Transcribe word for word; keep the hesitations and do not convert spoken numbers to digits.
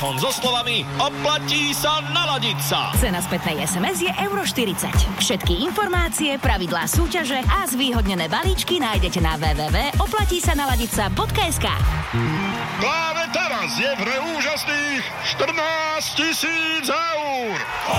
So slovami oplatí sa naladiť sa. Cena spätnej es em es je euro štyridsať. Všetky informácie, pravidlá súťaže a zvýhodnené balíčky nájdete na w w w bodka oplatí sa naladiť sa bodka es ká. Práve teraz je v hre úžasných štrnásť tisíc eur.